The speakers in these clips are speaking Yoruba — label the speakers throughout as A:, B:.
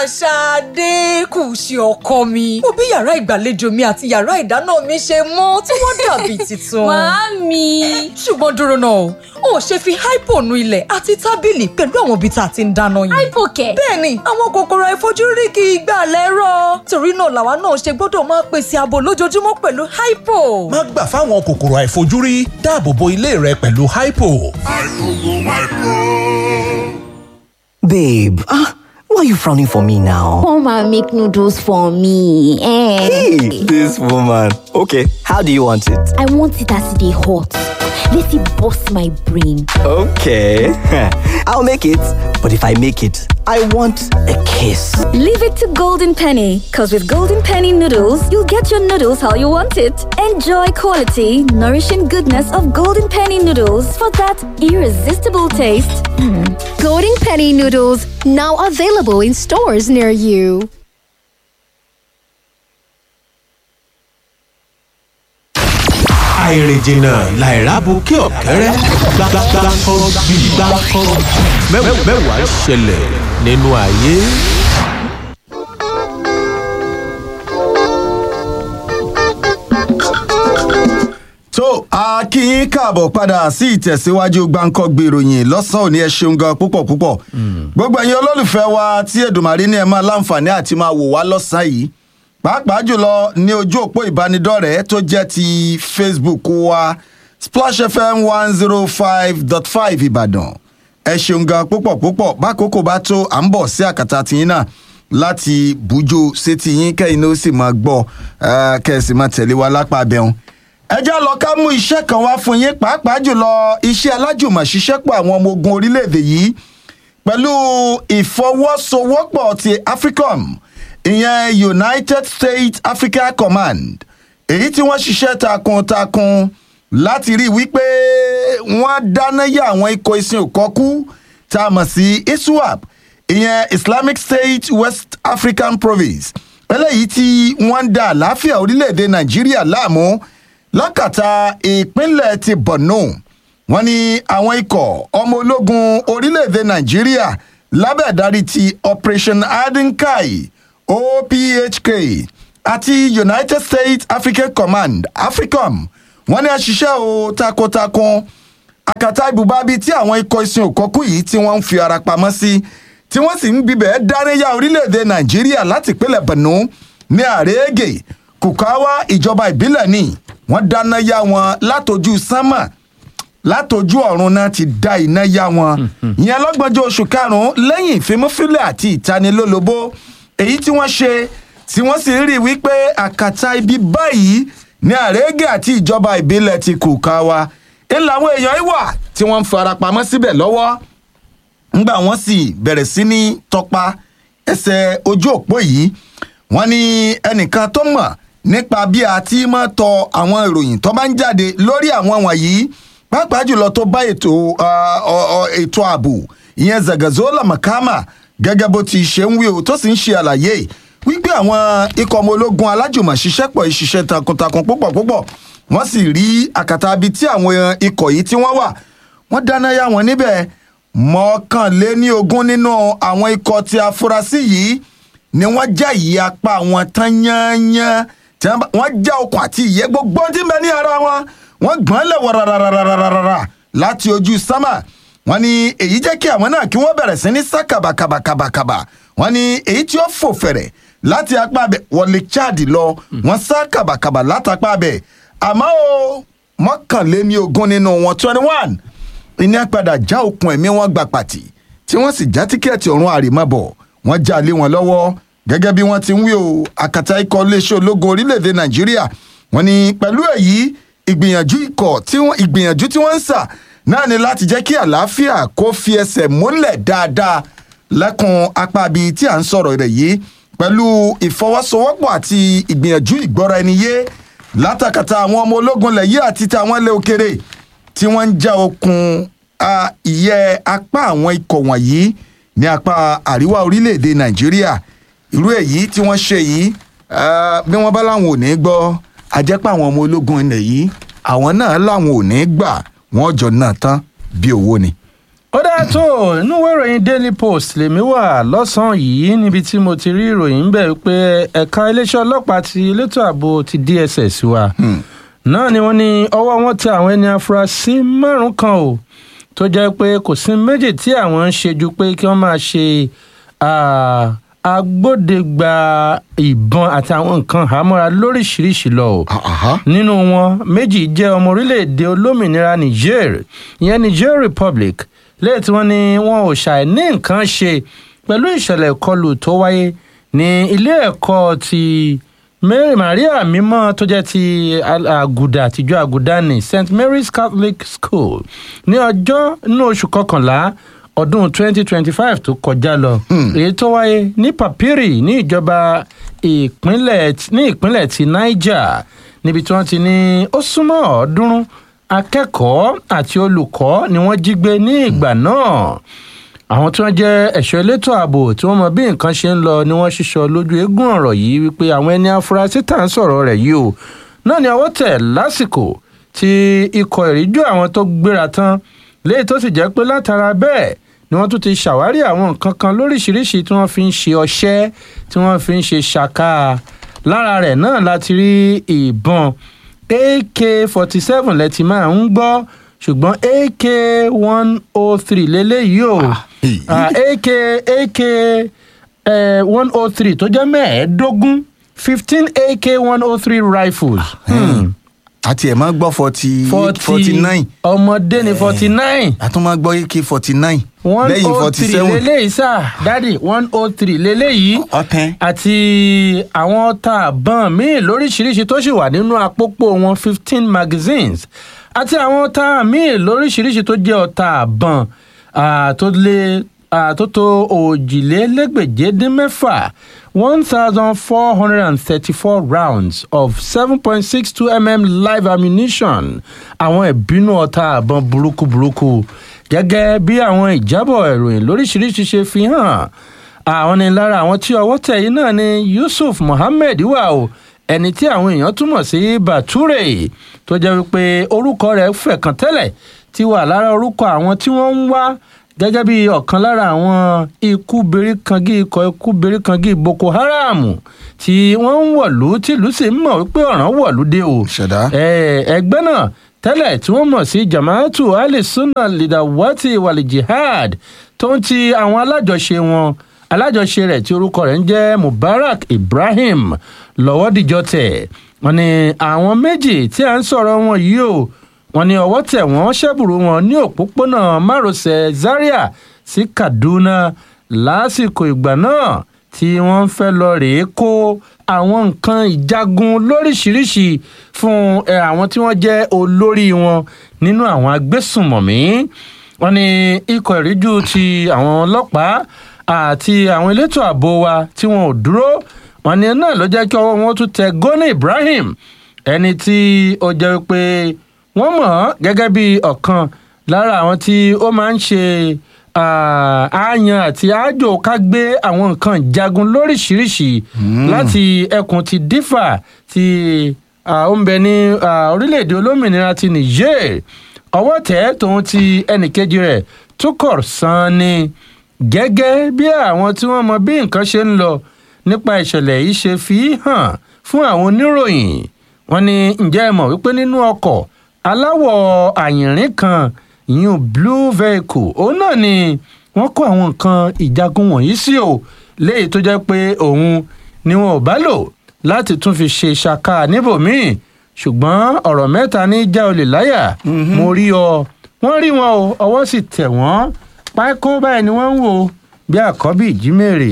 A: Ṣadé kù sí ọkọ mi. Mo bí yàrá ìgbàlejò mi àti yàrá ìdáná mi ṣe mọ́ tí wọ́n dàbí tuntun.
B: Màámi.
A: Ṣùgbọ́n dúró náà, o ṣe fi hypo nu ilẹ̀ àti tábìlì pẹ̀lú àwọn ibi tá a ti ń dáná yìí.
B: Hypo kẹ̀.
A: Bẹ́ẹ̀ni, àwọn kòkòrò àìfojúrí kì í gbà lẹ́rọ̀. Torí náà làwa náà ṣe gbọ́dọ̀ máa pèsè ààbò lójoojúmọ́ pẹ̀lú hypo.
C: Má gbà fáwọn kòkòrò àìfojúrí, dáàbò bo ilé rẹ pẹ̀lú hypo.
D: Babe, why are you frowning for me now?
B: Come and make noodles for me.
D: Hey, this woman. Okay, how do you want it?
B: I want it as they hot. Let it bust my brain.
D: Okay, I'll make it. But if I make it, I want a kiss.
E: Leave it to Golden Penny, because with Golden Penny noodles, you'll get your noodles how you want it. Enjoy quality, nourishing goodness of Golden Penny noodles for that irresistible taste.
F: Golden Penny noodles, now available in stores near you.
C: Àìrìnjìnà làìrábùkẹ́ ọ̀kẹ́rẹ́ gbáǹkọ́ mẹ́wàá ṣẹlẹ̀ nínú ayé.
G: tó a kí yín káàbọ̀ padà sí ìtẹ̀síwájú gbáǹkọ́gbì ìròyìn lọ́sàn-án òní ẹ ṣeun gan púpọ̀ gbogbo ẹ̀yin olólùfẹ́ wa tí Èdùmàrè ní ẹ máa láǹfààní àti máa wò wá lọ́sàn-án yìí pàápàá jùlọ ní ojú òpó ìbánidọ́rẹ̀ẹ́ tó jẹ́ ti Facebook wa Splash FM 105.5 Ìbàdàn ẹ ṣeun gan púpọ̀ bákòókò bá tó à ń bọ̀ sí àkàtà tiyín náà láti bùjọ sétí yín kẹ́yìn ló sì máa gbọ́ kẹ́sì máa tẹ̀lé wa lápá abẹ́hùn. ẹ já lọ ká mú iṣẹ́ kan wá fún yín pàápàá jùlọ iṣẹ́ alájùmọ̀ṣiṣẹ́pọ̀ àwọn ọmọ ogun orílẹ̀-èdè yìí pẹ̀lú ìfọwọ́sowọ́pọ̀ ti AFRICOM ìyẹn United States Africa Command èyí tí wọ́n ṣiṣẹ́ takuntakun láti rí wípé wọ́n dáná yá àwọn ikọ̀ ìsìn òkọ́kú tá a mọ̀ sí ISWAP ìyẹn Islamic State West African Province eléyìí tí wọ́n ń da àlàáfíà orílẹ̀-èdè Nàìjíríà láàmú lákàtà ìpínlẹ̀ ti Borno wọ́n ní àwọn ikọ̀ ọmọ ológun orílẹ̀-èdè Nàìjíríà lábẹ́ ìdarí ti Operation Adenkai OPHK àti United States African Command AFRICOM wọ́n ní àṣìṣe o takuntakun àkàtà ibùbábi tí àwọn ikọ̀ ìsìn òkọ́kú yìí tí wọ́n ń fi ara pamọ́ sí tí wọ́n sì ń bíbẹ̀ dáníyà orílẹ̀-èdè Nàìjíríà láti ìpínlẹ̀ Borno ní Àrègè Kùkáwá ìjọba ìbílẹ̀ ni wọ́n dáná yá wọn látojú sánmà látojú ọ̀run náà ti dá iná yá wọn ìyẹn lọ́gbọ̀njọ́ oṣù karùn-ún lẹ́yìn ìfimúfilẹ̀ àti ìtanilólobó èyí tí wọ́n ṣe tí wọ́n sì rí wípé àkàtà ibi báyìí ní Àrègè àti ìjọba ìbílẹ̀ ti Kùkáwá ńlá àwọn èèyàn ìwà tí wọ́n ń farapamọ́ síbẹ̀ lọ́wọ́ ńgbà wọ́n sì bẹ̀rẹ̀ sí ní tọpa ẹsẹ̀ ojú òpó yìí wọ́n ní ẹnìkan tó mọ̀ nípa bí a ti máa tọ àwọn ìròyìn tó bá ń jáde lórí àwọn wọ̀nyí pàápàá jùlọ tó bá ètò ààbò ìyẹn Zagazola Makama gẹ́gẹ́ bó ti ṣe ń wí o tó sì ń ṣe àlàyé wípé àwọn ikọ̀ ọmọ ológun alájùmọ̀ṣiṣẹ́pọ̀ ìṣiṣẹ́ takuntakun púpọ̀ wọ́n sì rí àkàtà ibi tí àwọn ikọ̀ yìí tí wọ́n wà wọ́n dáná yá wọn níbẹ̀ 21 nínú àwọn ikọ̀ tí afurasí yìí ni wọ́n já ìyẹ́ apá wọn tán yányán wọ́n já okùn àti ìyẹ́ gbogbo tí ń bẹ ní ara wọn wọ́n gbọ́n lẹ̀ wọ́rọ̀rọ̀rọ̀rọ̀rọ̀ láti ojú sámà wọ́n ní èyí jẹ́ kí àwọn náà kí wọ́n bẹ̀rẹ̀ sí ní sá kàbàkàbà wọ́n ní èyí tí ó fò fẹ̀rẹ̀ láti apá abẹ wọlé Chad lọ wọ́n sá kàbàkàbà látàpá abẹ àmọ́ o 21 nínú wọn 21 iná padà já okùn ẹ̀mí wọn gbà pàtì tí wọ́n sì já tíkẹ́ẹ̀tì ọ̀run àrèmábọ̀ wọ́n já lé wọn lọ́wọ́ gẹ́gẹ́ bí wọ́n ti ń wí o àkàtà ikọ̀ iléeṣẹ́ ológun orílẹ̀-èdè Nàìjíríà wọ́n ní pẹ̀lú èyí ìgbìyànjú tí wọ́n ń sà náà ni láti jẹ́ kí àlàáfíà kó fi ẹsẹ̀ múlẹ̀ dáadáa lẹ́kùn apá ibi tí à ń sọ̀rọ̀ rẹ̀ yìí pẹ̀lú ìfọwọ́sowọ́pọ̀ àti ìgbìyànjú ìgbọ́ra ẹni yé látàkàtà àwọn ọmọ ológun lẹ̀yí àti tàwọn ilẹ̀ òkèrè tí wọ́n ń já okùn ìyẹ́ apá àwọn ikọ̀ wọ̀nyí ní apá àríwá orílẹ̀-èdè Nàìjíríà irú èyí tí wọ́n ṣe yìí bí wọ́n bá láwọn ò ní gbọ́ àjẹpọ̀ àwọn ọmọ ológun ilẹ̀ yìí àwọn náà láwọn ò ní gbà wọ́n jọ náà tán bí owó ni
H: ó dáa tó inú ìwé ìròyìn Daily Post lèmi wà lọ́sàn-án yìí níbi tí mo ti rí ìròyìn ń bẹ̀ pé ẹ̀ka iléeṣẹ́ ọlọ́pàá ti elétò ààbò ti DSS wa náà ni wọ́n ní ọwọ́ wọn tẹ àwọn ẹni afurasí 5 kan o tó jẹ́ pé kò sí méjì tí àwọn ń ṣe ju pé kí wọ́n máa ṣe agbódegba ìbọn àti àwọn nǹkan àmọ́ra lóríṣiríṣi lọ o. Nínú wọn méjì jẹ́ ọmọ orílẹ̀-èdè olómìnira Niger ìyẹn Niger Republic lẹ́yìn tí wọ́n ní wọn ò ṣàì ní nǹkan ṣe pẹ̀lú ìṣẹ̀lẹ̀ ìkọlù tó wáyé ní ilé ẹ̀kọ́ ti Mary Maria mímọ́ tó jẹ́ ti àgùdà tìjọ́ àgùdà ní St Mary's Catholic School ní ọjọ́ inú oṣù kọkànlá ọdún 2025 tó kọjá lọ èyí tó wáyé ní Papiri ní ìjọba ìpínlẹ̀ ti Niger níbi tí wọ́n ti ní ó súnmọ́ 300 akẹ́kọ̀ọ́ àti olùkọ́ ni wọ́n jí gbé ní ìgbà náà. Àwọn tí wọ́n jẹ́ ẹ̀ṣọ́ elétò ààbò tí wọ́n mọ bí nǹkan ṣe ń lọ ni wọ́n ṣíṣọ lójú eégún ọ̀rọ̀ yìí wípé àwọn ẹni afurasí tá à ń sọ̀rọ̀ rẹ̀ yìí o náà ni ọwọ́ tẹ̀ lásìkò tí ikọ̀ ìríjú àwọn tó gbéra tán léyìí tó sì jẹ́ pé látara bẹ́ẹ̀ ni wọ́n tún ti ṣàwárí àwọn nǹkan kan lóríṣiríṣi tí wọ́n fi ń ṣe ọṣẹ́ tí wọ́n fi ń ṣe ṣàkà lára rẹ̀ náà láti rí ìbọn AK-47 lẹ́tì máa ń gbọ́ ṣùgbọ́n AK-103 lélẹ́yìí o AK-103 tó jẹ́ 15 AK-103 rifles.
G: àti ẹ̀ máa gbọ́ 49
H: ọmọdé ni 49
G: àtún máa gbọ́ AK-49 lẹ́yìn
H: 103 lélẹ́yìí sá dádì 103 lélẹ́yìí àti àwọn ọta àbọ̀n míì lóríṣiríṣi tó sì wà nínú àpòpò wọn 15 magazines àti àwọn ọta míì lóríṣiríṣi tó jẹ́ ọta àbọ̀n tó tó 2,434 rounds of 7.62 mm live ammunition. Àwọn ìbínú ọta àbọ̀n burúkú gẹ́gẹ́ bí àwọn ìjábọ̀ ìròyìn lóríṣiríṣi ṣe fi hàn. Àwọn ni lára àwọn tí ọwọ́ tẹ̀ yìí náà ni Yusuf Mohammed wà o ẹni tí àwọn èèyàn túmọ̀ sí Bature tó jẹ́ wípé orúkọ rẹ̀ fẹ̀kàn tẹ́lẹ̀ ti wà lára orúkọ àwọn tí wọ́n ń wá gẹ́gẹ́ bí ọ̀kan lára àwọn ikọ̀ ikú beríkangi Boko Haram tí wọ́n ń wọ̀lú tìlú sì mọ̀ wípé ọ̀ràn wọ̀lú dé o. Ẹgbẹ́ náà tẹ́lẹ̀ tí wọ́n mọ̀ sí Jamaatu Al-Sunna Lidawati Wal Jihad tó ń ti àwọn alájọṣe rẹ̀ tí orúkọ rẹ̀ ń jẹ́ Mubarak Ibrahim lọ́wọ́ dìjọ́ tẹ̀. Wọ́n ní àwọn méjì tí à ń sọ̀rọ̀ wọn yìí o wọ́n ní ọwọ́ tẹ̀ wọ́n ṣẹ́bùrú wọn ní òpópónà márosẹ̀ Zaria sí Kaduna lásìkò ìgbà náà tí wọ́n fẹ́ lọ rèé kó àwọn nǹkan ìjagun lóríṣiríṣi fún àwọn tí wọ́n jẹ́ olórí wọn nínú àwọn agbésùnmọ̀mí. Wọ́n ní ikọ̀ ìríjú ti àwọn ọlọ́pàá àti àwọn elétò ààbò wa tí wọn ò dúró. Wọ́n ní náà ló jẹ́ kí ọwọ́ wọn tún tẹ Goni Ibrahim ẹni tí ó jẹ́ pé wọ́n mọ̀ gẹ́gẹ́ bí ọ̀kan lára àwọn tí ó máa ń ṣe àyàn àti àjò ká gbé àwọn nǹkan ìjagun lóríṣiríṣi láti ẹkùn ti Diffa tí ó ń bẹ ní orílẹ̀-èdè olómìnira ti Niger. Ọwọ́ tẹ̀ tòun ti ẹnìkejì rẹ̀ Tukur Sani gẹ́gẹ́ bí àwọn tí wọ́n mọ bí nǹkan ṣe ń lọ nípa ìṣẹ̀lẹ̀ yìí ṣe fi hàn fún àwọn oníròyìn. Wọ́n ní ǹjẹ́ ẹ mọ̀ wípé nínú ọkọ̀ aláwọ̀ àyìnrín kan ìyún blue vehicle òun náà ni wọ́n kó àwọn nǹkan ìjagun wọ̀nyí sí o léyìí tó jẹ́ pé òun ni wọn ò bá lò láti tún fi ṣe ṣàkà níbòmíì ṣùgbọ́n ọ̀rọ̀ mẹ́ta ní já olè láyà mo rí ọ wọ́n rí wọn o ọwọ́ sì tẹ̀ wọ́n pákó báyìí ni wọ́n ń wò bí àkọ́bí ìjímèrè.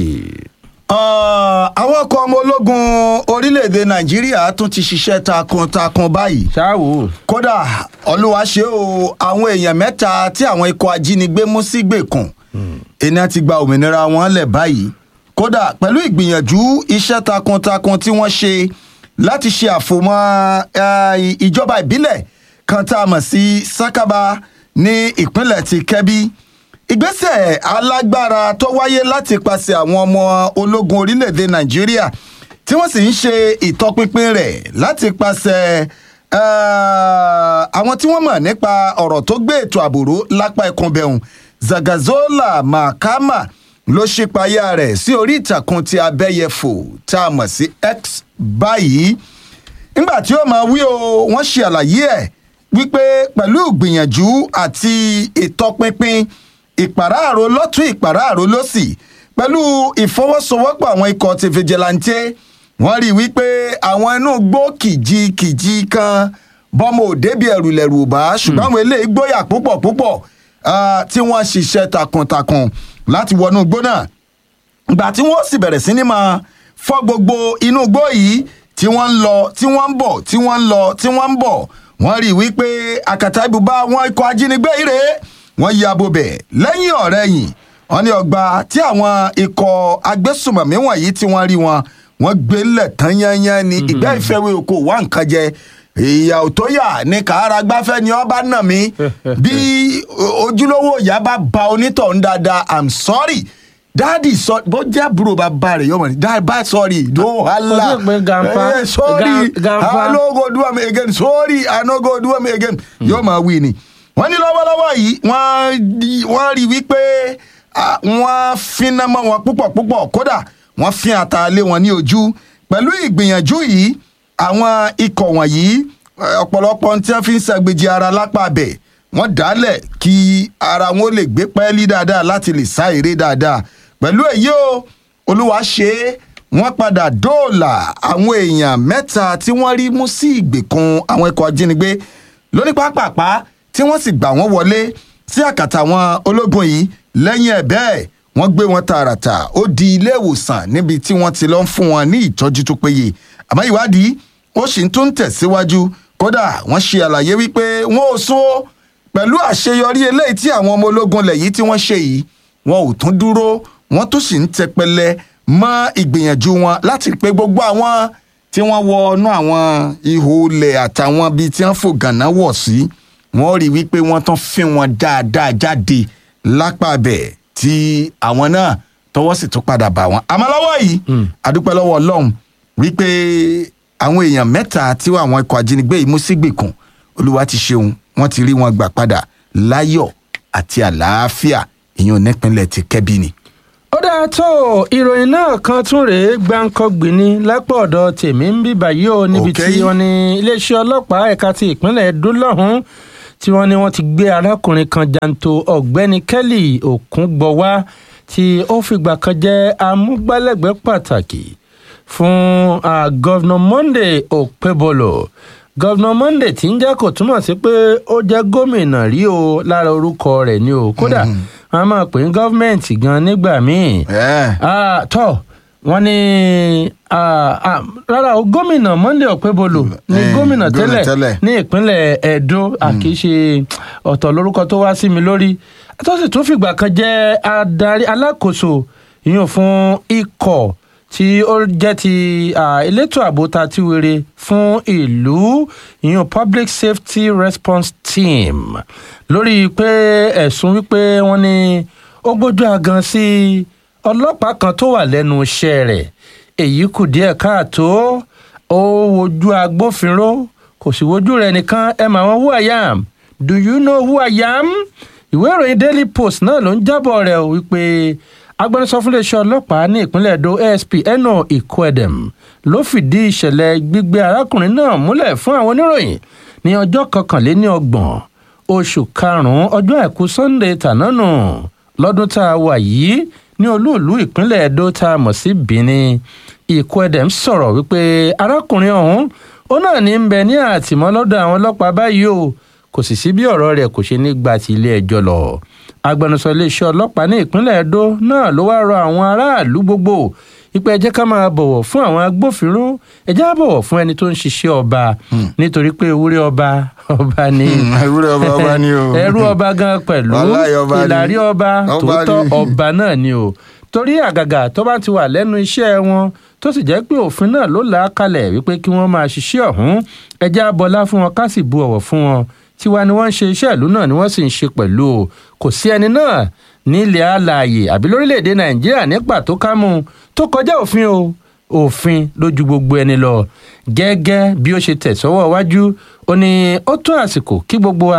G: Àwọn ọkọ̀ ọmọ ológun orílẹ̀-èdè Nàìjíríà tún ti ṣiṣẹ́ takuntakun báyìí.
H: ṣáwó.
G: Kódà Olúwa ṣe o àwọn èèyàn 3 tí àwọn ikọ̀ ajínigbé mú sígbèkùn ènìyàn ti gba òmìnira wọn lẹ̀ báyìí. Kódà pẹ̀lú ìgbìyànjú iṣẹ́ takuntakun tí wọ́n ṣe láti ṣe àfòmọ́ ìjọba ìbílẹ̀ kan tá a mọ̀ sí Sakaba ní ìpínlẹ̀ ti Kebbi. Ìgbésẹ̀ alágbára tó wáyé láti pàṣẹ àwọn ọmọ ológun orílẹ̀-èdè Nàìjíríà tí wọ́n sì ń ṣe ìtọpinpin rẹ̀ láti pàṣẹ àwọn tí wọ́n mọ̀ nípa ọ̀rọ̀ tó gbé ètò àbòrò lápá ẹkùn bẹ̀hùn Zagazola Mahama ló ṣípayá rẹ̀ sí orí ìtàkùn ti abẹ́yẹfò tá a mọ̀ sí X báyìí. nígbà tí ó máa wí o wọ́n ṣe àlàyé ẹ̀ wípé pẹ̀lú ìgbìyànjú àti ìtọpinpin ìpàráàrò lọ́tún ìpàráàrò lọ́sì pẹ̀lú ìfọwọ́sowọ́pọ̀ àwọn ikọ̀ ti fìjìláńtẹ́ wọ́n rí i wípé àwọn inú gbó kìjikìji kan bọ́mọ òde bíi ẹ̀rù lẹ̀rù bá ṣùgbọ́n àwọn eléyìí gbóyà púpọ̀ tí wọ́n ṣiṣẹ́ takuntakun láti wọnú igbó náà ìgbà tí wọ́n sì bẹ̀rẹ̀ sí ní máa fọ́ gbogbo inú igbó yìí tí wọ́n ń lọ tí wọ́n ń bọ̀ tí wọ́n ń lọ tí wọ́n ń bọ̀ wọ́n rí i wípé àkàtà ibùba àwọn ikọ̀ ajínigbé ire wọ́n ya bobẹ̀ lẹ́yìn ọ̀rẹ́yìn wọ́n ní ọgbà tí àwọn ikọ̀ agbésùmọ̀mí wọ̀nyí tí wọ́n rí wọ́n gbé lẹ̀ tán yányán ni ìgbẹ́ ìfẹ́wé oko wà nǹkan jẹ ìyà ò tó yà ní kàára gbáfẹ́ ni ọba nà mí bí ojúlówó ìyá bá ba onítọ̀hún dáadáa I'm sorry dáàdì sọ bó jẹ́ àbúrò bàbá rẹ̀ yọmọ ní dáàdì bá sorry no hala sorry I no go do am again sorry I no go do am again yóò máa wí ni. wọ́n ní lọ́wọ́lọ́wọ́ yìí wọ́n rí wípé wọ́n finá mọ́ wọn púpọ̀ kódà wọ́n fi àtàlé wọn ní ojú pẹ̀lú ìgbìyànjú yìí àwọn ikọ̀ wọ̀nyí ọ̀pọ̀lọpọ̀ tí wọ́n fi ń ṣàgbéjì ara lápá abẹ̀ wọ́n dálẹ̀ kí ara wọn lè gbé pẹ́ẹ́lí dáadáa láti lè sá eré dáadáa pẹ̀lú èyí o olúwa ṣe é wọ́n padà dóòlà àwọn èèyàn mẹ́ta tí wọ́n rí mú sí ìgbèkùn àwọn ikọ̀ ajínigbé lóní pápápá tí wọ́n sì gbà wọ́n wọlé sí àkàtà àwọn ológun yìí lẹ́yìn ẹ̀ bẹ́ẹ̀ wọ́n gbé wọn tààràtà ó di ilé ìwòsàn níbi tí wọ́n ti lọ ń fún wọn ní ìtọ́jú tó péye àmọ́ ìwádìí ó sì ń tún tẹ̀síwájú kódà wọ́n ṣe àlàyé wípé wọ́n ò sún ó pẹ̀lú àṣeyọrí eléyìí tí àwọn ọmọ ológun ilẹ̀ yìí tí wọ́n ṣe yìí wọn ò tún dúró wọ́n tó sì ń tẹpẹlẹ mọ́ ìgbìyànjú wọn láti pé gbogbo àwọn tí wọ́n wọnú àwọn ihò ilẹ̀ àtàwọn bíi tí wọ́n fò gànà wọ̀ sí wọ́n rí wípé wọ́n tún fi wọn dáadáa jáde lápá bẹ̀ tí àwọn náà tọwọ́ sì tún padà bá wọn. àmọ́ lọ́wọ́ yìí àdúpẹ́ lọ́wọ́ Ọlọ́run wípé àwọn èèyàn mẹ́ta tí àwọn ikọ̀ ajínigbé yìí mú sígbèkùn Olúwa ti ṣeun wọ́n ti rí wọn gbà padà láyọ̀ àti àlàáfíà ìyẹn nípínlẹ̀ ti Kẹ́bí ni.
H: ó dáa tó ìròyìn náà kan tún rèé gbáǹkọ́gbìn ní lápò ọ̀dọ̀ tèmi ń bí báyìí o níbi tí wọ́n ní iléeṣẹ́ ọlọ́pàá ẹ̀ka ti ìpínlẹ̀ Ẹdó lọ́hùn-ún tí wọ́n ní wọ́n ti gbé arákùnrin kan janto ọ̀gbẹ́ni Kelly Òkúngbọ̀wá tí ó fìgbà kan jẹ́ amúgbálẹ́gbẹ̀ẹ́ pàtàkì fún gọ́vnà Monday Okpebholo gọ́vnà Monday tí ń jẹ́ kò túmọ̀ sí pé ó jẹ́ gómìnà rí o lára orúkọ rẹ̀ ni o kódà wọ́n máa pè ní gọ́fìmẹ̀ntì gan nígbà míì tọ́ wọ́n ní rárá o gómìnà Monday Okpebholo ní gómìnà tẹ́lẹ̀ ní ìpínlẹ̀ Ẹdó àkíṣe ọ̀tọ̀ lórúkọ tó wá sí mi lórí tó sì tún fìgbà kan jẹ́ adarí alákòóso ìyún fún ikọ̀ tí ó jẹ́ ti elétò ààbò ta ti wéré fún ìlú ìyún Public Safety Response Team lórí pé ẹ̀sùn wípé wọ́n ní ó gbójú agan sí ọlọ́pàá kan tó wà lẹ́nu iṣẹ́ rẹ̀ èyí kù díẹ̀ káàtó ó wojú agbófinró kò sì wojú rẹ̀ nìkan ẹ mà wọ́n who I am do you know who I am ìwé ìròyìn Daily Post náà ló ń jábọ̀ rẹ̀ wípé agbẹnusọ fún iléeṣẹ́ ọlọ́pàá ní ìpínlẹ̀ Ẹdó ASP Eno Ikwedem ló fìdí ìṣẹ̀lẹ̀ gbígbé arákùnrin náà múlẹ̀ fún àwọn oníròyìn ní ọjọ́ 21 oṣù karùn-ún ọjọ́ àìkú Sunday tànánù lọ́dún tá a wà yìí ní olúùlú ìpínlẹ̀ Ẹdó tá a mọ̀ sí Benin. Ikwedem sọ̀rọ̀ wípé arákùnrin ọ̀hún ó náà ní ń bẹ ní àtìmọ́ lọ́dọ̀ àwọn ọlọ́pàá báyìí o kò sì sí bí ọ̀rọ̀ rẹ̀ kò ṣe ní gba ti ilé ẹjọ́ lọ. agbẹnusọ iléeṣẹ́ ọlọ́pàá ní ìpínlẹ̀ Ẹdó náà ló wá rọ àwọn aráàlú gbogbo ìpè ẹ jẹ́ ká máa bọ̀wọ̀ fún àwọn agbófinró ẹ jẹ́ á bọ̀wọ̀ fún ẹni tó ń ṣiṣẹ́ ọba nítorí pé ewúrẹ́ ọba ni
G: ewúrẹ́ ọba ni o
H: ẹrú ọba gan pẹ̀lú ìlàrí ọba tòótọ́ ọba náà ni o torí àgàgà tó bá ti wà lẹ́nu iṣẹ́ wọn tó sì jẹ́ pé òfin náà ló là á kalẹ̀ wípé kí wọ́n máa ṣiṣẹ́ ọ̀hún ẹ jẹ́ á bọlá fún wọn ká sì bu ọ̀wọ̀ fún wọn tiwa ni wọ́n ń ṣe iṣẹ́ ìlú náà ni wọ́n sì ń ṣe pẹ̀lú o kò sí ẹni náà nílẹ̀ alààyè àbí lórílẹ̀‐èdè Nàìjíríà ní pàtó kámú tó kọjá òfin o òfin lójú gbogbo ẹni lọ gẹ́gẹ́ bí ó ṣe tẹ̀sọ́wọ́ wájú ó ní ó tó àsìkò kí gbogbo wa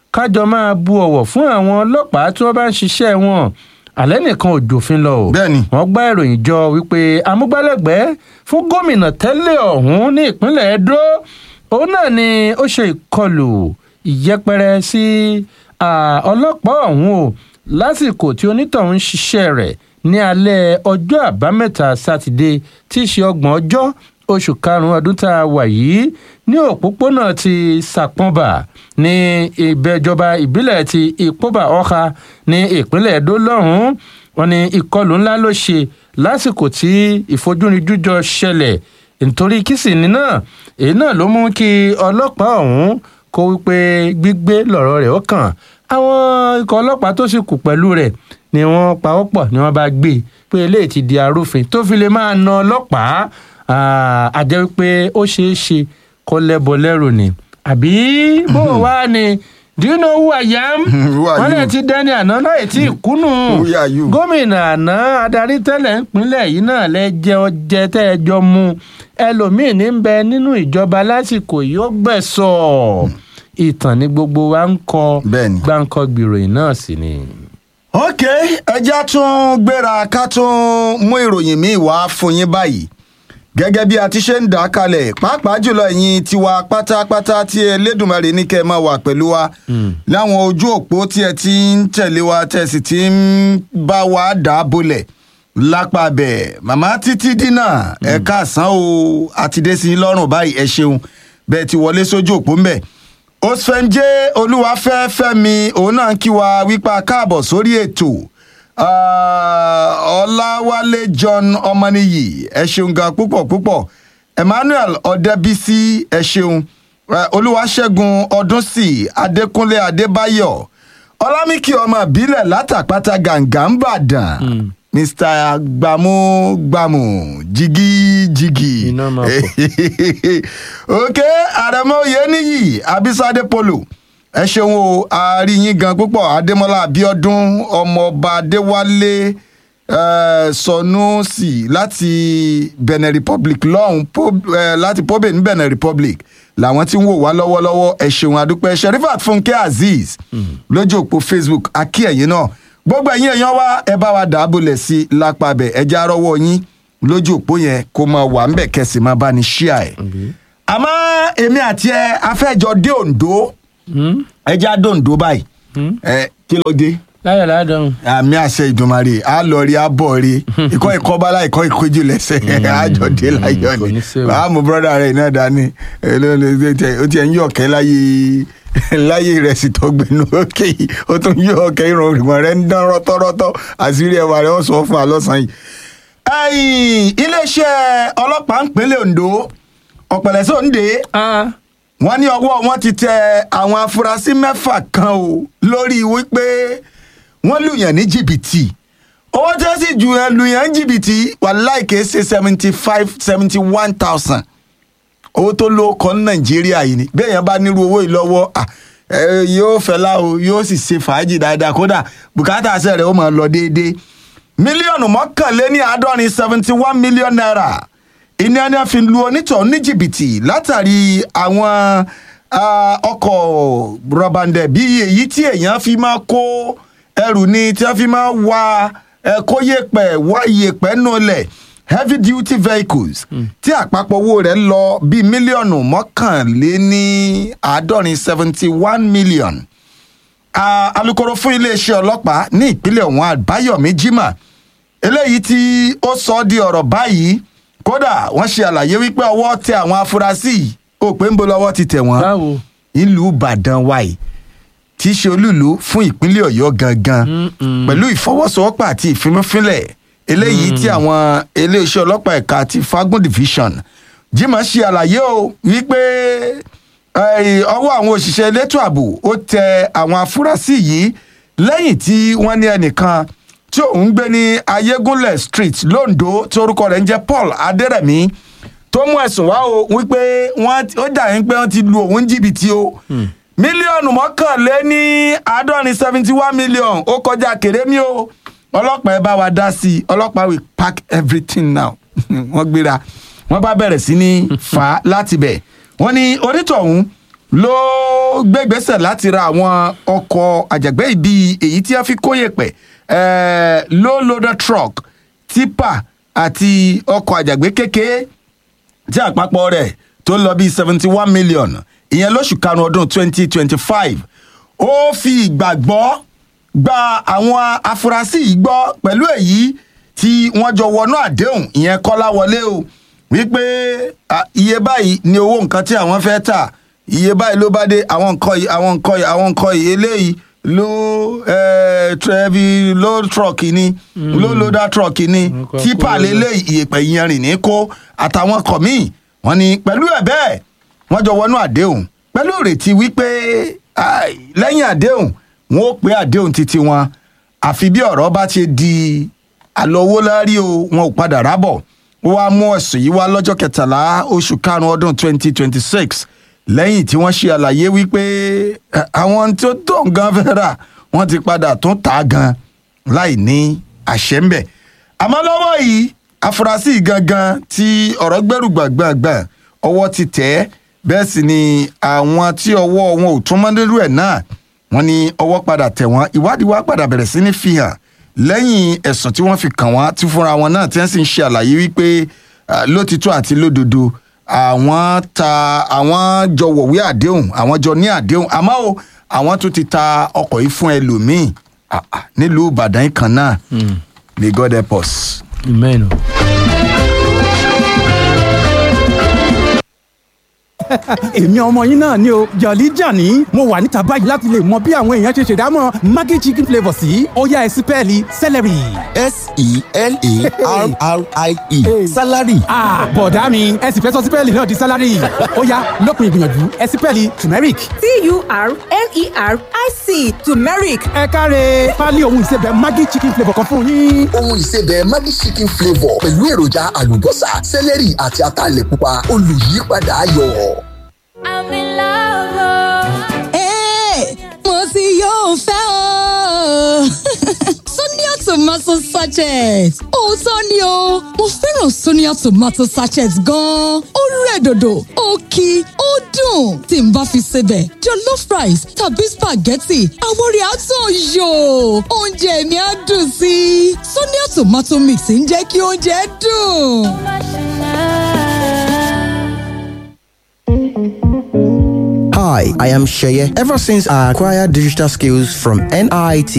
H: kájọ máa bu ọ̀wọ̀ fún àwọn ọlọ́pàá tí wọ́n bá ń ṣiṣẹ́ wọn alẹ́ nìkan ò jòfin lọ o.
G: Bẹ́ẹ̀ni.
H: wọ́n gbá ìròyìn jọ wípé amúgbálẹ́gbẹ̀ẹ́ fún gómìnà tẹ́lẹ̀ ọ̀hún ní ìpínlẹ̀ Edo òun náà ni ó ṣe ìkọlù ìyẹpẹrẹ sí ọlọ́pàá ọ̀hún o lásìkò tí onítọ̀hún ń ṣiṣẹ́ rẹ̀ ní alẹ́ ọjọ́ àbámẹ́ta sátidé tí í ṣe 30 ọjọ́ oṣù karùn-ún ọdún tá a wà yìí ní òpópónà ti Sàpọ̀nbà ní ìjọba ìbílẹ̀ ti Ìpóbà Ọ̀ka ní ìpínlẹ̀ Edo lọ́hùn-ún. wọ́n ní ìkọlù ńlá ló ṣe lásìkò tí ìfojúrinjú jọ ṣẹlẹ̀ nítorí kìsìnì náà èyí náà ló mú kí ọlọ́pàá ọ̀hún kó wípé gbígbé lọ̀rọ̀ rẹ̀ ó kàn. àwọn ikọ̀ ọlọ́pàá tó sì kù pẹ̀lú rẹ̀ ni wọ́n pawọ́pọ̀ ni wọ́n bá gbé pé eléyìí ti di arúfin tó fi lè máa na ọlọ́pàá àjẹ́ wípé ó ṣeé ṣe kó lẹ́bọ lẹ́rù ni àbí bó wá ni do you know who I am? wọ́n lè ti dẹ́ni àná láì tí ì kúnnù gómìnà àná adarí tẹ́lẹ̀ ìpínlẹ̀ yìí náà lẹ́jẹ́ ọjẹ́ tẹ́ ẹ jọ mu ẹlòmíín ní bẹ nínú ìjọba lásìkò yìí ó gbẹ̀sọ̀ ìtàn ní gbogbo wa ń kọ gbáǹkọ gbìròyìn náà sì ni.
G: ok ẹja tún gbéra ká tún mú ìròyìn míì wá fún yín báyìí gẹ́gẹ́ bí a ti ṣe ń dà á kalẹ̀ pàápàá jùlọ ẹ̀yin tiwa pátápátá tí Elédùmarè ní kẹ́ ẹ máa wà pẹ̀lú wa láwọn ojú òpó tí ẹ ti ń tẹ̀lé wa tẹ̀ sì ti ń bá wa dà á bolẹ̀ lápá bẹ̀ màmá títí dínà ẹ káàsán o àti dé sí lọ́rùn báyìí ẹ ṣeun bẹ́ẹ̀ ti wọlé sójú òpó ń bẹ̀ Osfemje Olúwafẹ́fẹ́mi òun náà ń kí wa wípé káàbọ̀ sórí ètò Ọláwálé John Ọmọnìyí ẹ ṣeun gan púpọ̀ Emmanuel Ọdẹbísí ẹ ṣeun Olúwaṣẹ́gun Ọdúnsì Adékúnlé Adébáyọ̀ Ọlámíkì ọmọ ìbílẹ̀ látàpátá gàǹgà ń bàdàn Mr. Gbàmúgbàmù jìgìjìgì ok Àrẹ̀mọ Oyèníyì Abísádé Polo ẹ ṣeun o àríyìn gan púpọ̀ Adémọ́lá Abíọ́dún ọmọọba Adéwálé Sọnúsì láti Benin Republic lọ́hùn láti Pobe ní Benin Republic làwọn tí ń wò wá lọ́wọ́lọ́wọ́ ẹ ṣeun adúpẹ́ Sherifat Fúnkẹ́ Azeez lójú òpó Facebook akí ẹ̀yin náà gbogbo ẹ̀yin èèyàn wa ẹ bá wa dàbọ̀lẹ̀ sí lápàbẹ̀ ẹ já rọ́wọ́ yín lójú òpó yẹn kó máa wà ń bẹ̀ kẹsì máa bá ní ṣíà ẹ̀. àmọ́ èmi àti ẹ afẹ́jọ dé Oǹdó ẹ já dé Oǹdó báyìí ẹ kí ló dé.
H: láyọ̀ ládùn.
G: àmì àṣẹ Ìdùmarè á lọ rí abọ́ rí ikọ́ ìkọ́bálá ikọ́ ìkójú lẹ́sẹ̀ àjọ dé láyọ̀ ni àmú brọ́dà rẹ̀ náà dání ó ti ẹ̀ ń yọ̀kẹ́ láyé ìrẹsì tó gbẹnu òkè yìí ó tún yọ ọkẹ ìrọ̀rùn rẹ̀ ń dán rọ́tọ́rọ́tọ́ àṣírí ẹwà rẹ̀ ó sọ fún wa lọ́sàn-án yìí. iléeṣẹ́ ọlọ́pàá ìpínlẹ̀ Oǹdó ọ̀pẹ̀lẹ̀sẹ̀ Òǹdè wọ́n ní ọwọ́ wọn ti tẹ àwọn afurasí 6 kan o lórí wípé wọ́n lùyàn ní jìbìtì owó tí wọ́n sì ju lùyàn ní jìbìtì wàláì kìí ṣe 71,000 owó tó ló kọ́ ní Nàìjíríà yìí ni bẹ́ẹ̀ yẹn bá nírú owó yìí lọ́wọ́ yóò fẹ́lá o yóò sì ṣe fàájì dáadáa kódà bùkátà àṣẹ rẹ̀ ó máa lọ déédéé mílíọ̀nù 71 71 million naira ìní ẹni fi lu onítọ̀ ní jìbìtì látàrí àwọn ọkọ̀ rọ̀bàndẹ̀ bí èyí tí èèyàn fi máa kó ẹrù ni tí wọ́n fi máa wa kó yèpẹ̀ wá yèpẹ̀ nulẹ̀ heavy duty vehicles tí àpapọ̀ owó rẹ̀ lọ bíi mílíọ̀nù 71 million. alukoro fún iléeṣẹ́ ọlọ́pàá ní ìpínlẹ̀ ọ̀hún Àbáyọ̀mí Jimoh eléyìí tí ó sọ ọ́ di ọ̀rọ̀ báyìí kódà wọ́n ṣe àlàyé wípé ọwọ́ tẹ àwọn afurasí yìí ó pé ń bo lọ́wọ́ ti tẹ̀ wọ́n ìlú Ìbàdàn wáyé tí í ṣe olúùlú fún ìpínlẹ̀ Ọ̀yọ́ gangan pẹ̀lú ìfọwọ́sowọ́pọ̀ àti ìfimúfínlẹ̀ eléyìí tí àwọn iléeṣẹ́ ọlọ́pàá ẹ̀ka ti Fagun Division Jimoh ṣe àlàyé o wípé ọwọ́ àwọn òṣìṣẹ́ elétò ààbò ó tẹ àwọn afurasí yìí lẹ́yìn tí wọ́n ní ẹnìkan tí òun gbé ní Ayégúnlẹ̀ Street Lóńdó tí orúkọ rẹ̀ ń jẹ́ Paul Adérẹ̀mí tó mú ẹ̀sùn wá o wípé ó dà yín pé wọ́n ti lu òun jìbìtì o mílíọ̀nù 71 million ó kọjá kèrémí o ọlọ́pàá ẹ bá wa dá sí i ọlọ́pàá will pack everything now wọ́n gbéra wọ́n bá bẹ̀rẹ̀ sí ní fà á láti bẹ̀ wọ́n ní onítọ̀hún ló gbégbésẹ̀ láti ra àwọn ọkọ̀ àjàgbé ibi èyí tí a fi kó yèpẹ̀ low loader truck tipa àti ọkọ̀ àjàgbé kékeré tí àpapọ̀ rẹ̀ tó lọ bíi 71 million ìyẹn lóṣù karùn-ún ọdún 2025 ó fi ìgbàgbọ́ gba àwọn afurasí yìí gbọ́ pẹ̀lú èyí tí wọ́n jọ wọnú àdéhùn ìyẹn Kọ́láwọlé o wípé iye báyìí ni owó nǹkan tí àwọn fẹ́ tà iye báyìí ló bá dé àwọn nǹkan yìí eléyìí low truck ni low loader truck ni tipa lélẹ́yìí ìyèpẹ̀ ìyanrìn ní kó àtàwọn ọkọ̀ míì wọ́n ní pẹ̀lú ẹ̀ bẹ́ẹ̀ wọ́n jọ wọnú àdéhùn pẹ̀lú ìrètí wípé lẹ́yìn àdéhùn wọn ó pé àdéhùn títí wọn àfi bí ọ̀rọ̀ bá ti di àlọ́wọ́ lárí o wọn ò padà rábọ̀ ó wá mú ẹ̀sùn yìí wá lọ́jọ́ 13 oṣù karùn-ún ọdún 2026 lẹ́yìn tí wọ́n ṣe àlàyé wípé àwọn tí ó tó nǹkan fẹ́ rà wọ́n ti padà tún tà á gan láì ní àṣẹ ń bẹ̀. àmọ́ lọ́wọ́ yìí afurasí gangan tí ọ̀rọ̀ gbẹ́rù gbàgbàgbà ọwọ́ ti tẹ̀ ẹ́ bẹ́ẹ̀ sì ni àwọn tí ọwọ́ wọn ò tún mọ́ nínú ẹ̀ náà wọ́n ní ọwọ́ padà tẹ̀ wọ́n ìwádìí wa padà bẹ̀rẹ̀ sí ní fihàn lẹ́yìn ẹ̀sùn tí wọ́n fi kàn wọ́n tí fúnra wọn náà tí wọ́n sì ń ṣe àlàyé wípé lótìtọ́ àti lódodo àwọn jọ wọ̀wé àdéhùn àwọn jọ ní àdéhùn àmọ́ o àwọn tún ti ta ọkọ̀ yìí fún ẹlòmíì nílùú Ìbàdàn kan náà may God help us.
H: Amen.
I: èmi ọmọ yín náà ni o Jolly Jani mo wà níta báyìí láti lè mọ bí àwọn èèyàn ṣe ṣèdámọ̀ Maggi chicken flavour sí ó yá ẹ sí pẹ́ẹ́lí celery.
C: S-E-L-A-R-R-I-E salary.
I: bọ̀dá mi ẹ sì fẹ́ sọ sí pẹ́ẹ́lì náà di salary ó yá lópin ìgbìyànjú ẹ sí pẹ́ẹ́lì turmeric.
A: T-U-R-M-E-R-I-C turmeric.
I: ẹ káre pálí ohun ìsebẹ̀ Maggi chicken flavour kan fún yín.
C: ohun ìsebẹ̀ Maggi chicken flavour pẹ̀lú èròjà àlùbọ́sà sẹ́lẹ̀rì àti ataalẹ̀ pupa olùyípadà ayọ̀.
E: I'm in love.
A: mo ti yóò fẹ́ o. Sonia tomato sachet. Òótọ́ ni o, mo fẹ́ràn Sonia tomato sachet gan-an. Ó rẹ̀ dòdò, ó kí, ó dùn. Tí n bá fi sebẹ̀, jollof rice tàbí spaghetti, àwọn orí àtọ̀ yò. Oúnjẹ mi á dùn sí i. Sonia tomato mix ń jẹ́ kí oúnjẹ dùn.
J: Hi, I am Sheye. Ever since I acquired digital skills from NIT,